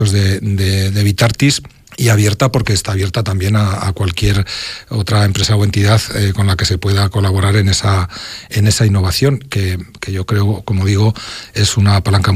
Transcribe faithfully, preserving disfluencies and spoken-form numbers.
de, de, de Vitartis, y abierta porque está abierta también a, a cualquier otra empresa o entidad eh, con la que se pueda colaborar en esa, en esa innovación, que, que yo creo, como digo, es una palanca